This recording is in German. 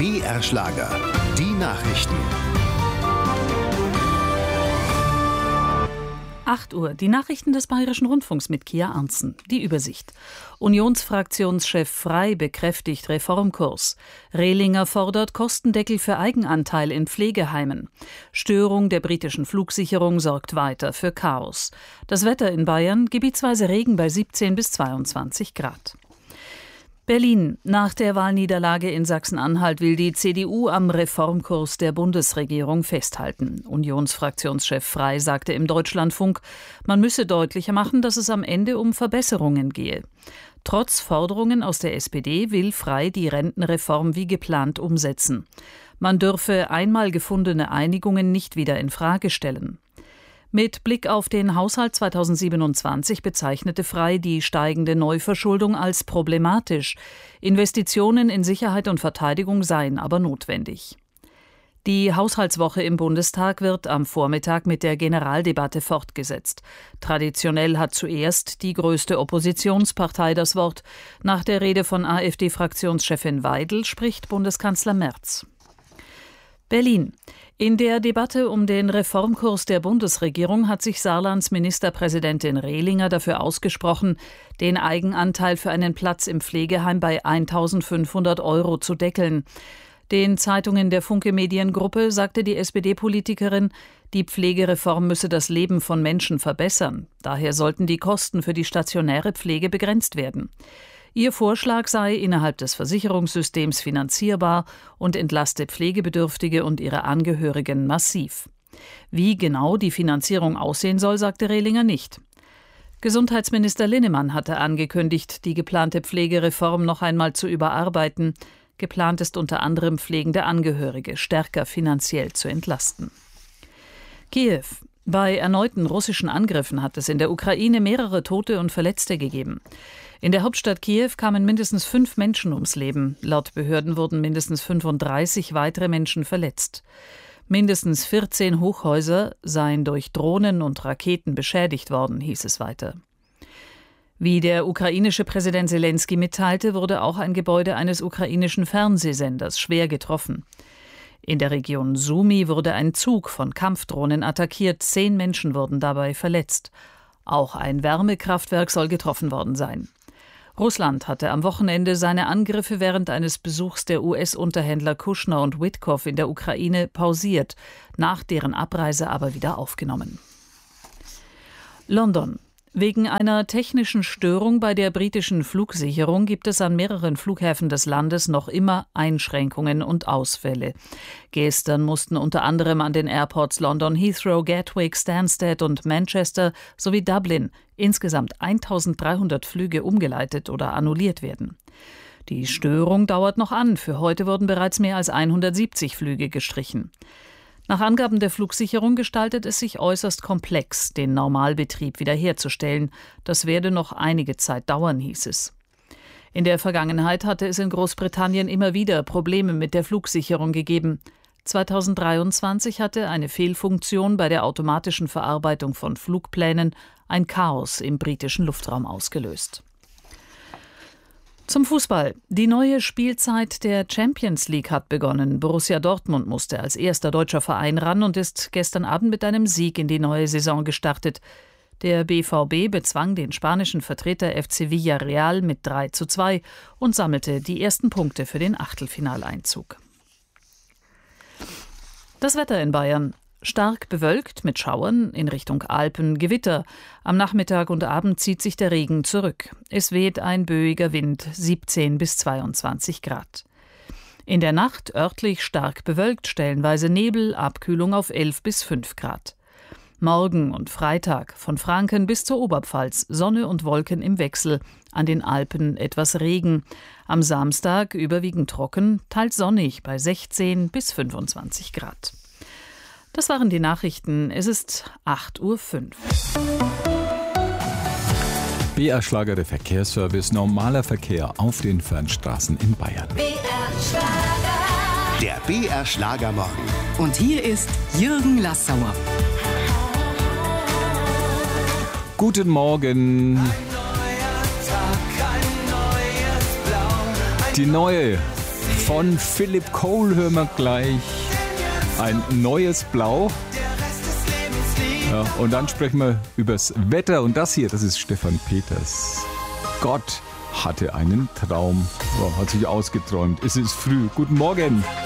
BR Schlager, die Nachrichten. 8 Uhr, die Nachrichten des Bayerischen Rundfunks mit Kia Arntzen. Die Übersicht. Unionsfraktionschef Frey bekräftigt Reformkurs. Rehlinger fordert Kostendeckel für Eigenanteil in Pflegeheimen. Störung der britischen Flugsicherung sorgt weiter für Chaos. Das Wetter in Bayern, gebietsweise Regen bei 17 bis 22 Grad. Berlin. Nach der Wahlniederlage in Sachsen-Anhalt will die CDU am Reformkurs der Bundesregierung festhalten. Unionsfraktionschef Frey sagte im Deutschlandfunk, man müsse deutlicher machen, dass es am Ende um Verbesserungen gehe. Trotz Forderungen aus der SPD will Frey die Rentenreform wie geplant umsetzen. Man dürfe einmal gefundene Einigungen nicht wieder in Frage stellen. Mit Blick auf den Haushalt 2027 bezeichnete Frey die steigende Neuverschuldung als problematisch. Investitionen in Sicherheit und Verteidigung seien aber notwendig. Die Haushaltswoche im Bundestag wird am Vormittag mit der Generaldebatte fortgesetzt. Traditionell hat zuerst die größte Oppositionspartei das Wort. Nach der Rede von AfD-Fraktionschefin Weidel spricht Bundeskanzler Merz. Berlin. In der Debatte um den Reformkurs der Bundesregierung hat sich Saarlands Ministerpräsidentin Rehlinger dafür ausgesprochen, den Eigenanteil für einen Platz im Pflegeheim bei 1.500 € zu deckeln. Den Zeitungen der Funke Mediengruppe sagte die SPD-Politikerin, die Pflegereform müsse das Leben von Menschen verbessern. Daher sollten die Kosten für die stationäre Pflege begrenzt werden. Ihr Vorschlag sei innerhalb des Versicherungssystems finanzierbar und entlaste Pflegebedürftige und ihre Angehörigen massiv. Wie genau die Finanzierung aussehen soll, sagte Rehlinger nicht. Gesundheitsminister Linnemann hatte angekündigt, die geplante Pflegereform noch einmal zu überarbeiten. Geplant ist unter anderem pflegende Angehörige stärker finanziell zu entlasten. Kiew. Bei erneuten russischen Angriffen hat es in der Ukraine mehrere Tote und Verletzte gegeben. In der Hauptstadt Kiew kamen mindestens 5 Menschen ums Leben. Laut Behörden wurden mindestens 35 weitere Menschen verletzt. Mindestens 14 Hochhäuser seien durch Drohnen und Raketen beschädigt worden, hieß es weiter. Wie der ukrainische Präsident Selenskyj mitteilte, wurde auch ein Gebäude eines ukrainischen Fernsehsenders schwer getroffen. In der Region Sumy wurde ein Zug von Kampfdrohnen attackiert, 10 Menschen wurden dabei verletzt. Auch ein Wärmekraftwerk soll getroffen worden sein. Russland hatte am Wochenende seine Angriffe während eines Besuchs der US-Unterhändler Kushner und Witkoff in der Ukraine pausiert, nach deren Abreise aber wieder aufgenommen. London. Wegen einer technischen Störung bei der britischen Flugsicherung gibt es an mehreren Flughäfen des Landes noch immer Einschränkungen und Ausfälle. Gestern mussten unter anderem an den Airports London Heathrow, Gatwick, Stansted und Manchester sowie Dublin insgesamt 1.300 Flüge umgeleitet oder annulliert werden. Die Störung dauert noch an. Für heute wurden bereits mehr als 170 Flüge gestrichen. Nach Angaben der Flugsicherung gestaltet es sich äußerst komplex, den Normalbetrieb wiederherzustellen. Das werde noch einige Zeit dauern, hieß es. In der Vergangenheit hatte es in Großbritannien immer wieder Probleme mit der Flugsicherung gegeben. 2023 hatte eine Fehlfunktion bei der automatischen Verarbeitung von Flugplänen ein Chaos im britischen Luftraum ausgelöst. Zum Fußball. Die neue Spielzeit der Champions League hat begonnen. Borussia Dortmund musste als erster deutscher Verein ran und ist gestern Abend mit einem Sieg in die neue Saison gestartet. Der BVB bezwang den spanischen Vertreter FC Villarreal mit 3:2 und sammelte die ersten Punkte für den Achtelfinaleinzug. Das Wetter in Bayern. Stark bewölkt mit Schauern, in Richtung Alpen Gewitter. Am Nachmittag und Abend zieht sich der Regen zurück. Es weht ein böiger Wind, 17 bis 22 Grad. In der Nacht örtlich stark bewölkt, stellenweise Nebel, Abkühlung auf 11 bis 5 Grad. Morgen und Freitag von Franken bis zur Oberpfalz Sonne und Wolken im Wechsel, an den Alpen etwas Regen. Am Samstag überwiegend trocken, teils sonnig bei 16 bis 25 Grad. Das waren die Nachrichten. Es ist 8:05 Uhr. BR Schlager, der Verkehrsservice. Normaler Verkehr auf den Fernstraßen in Bayern. Der BR Schlagermorgen. Und hier ist Jürgen Lassauer. Guten Morgen. Die neue Von Philip Cole hören wir gleich ein neues Blau. Ja, und dann sprechen wir übers Wetter. Und das hier, das ist Stefan Peters. Gott hatte einen Traum. Ja, hat sich ausgeträumt. Es ist früh. Guten Morgen.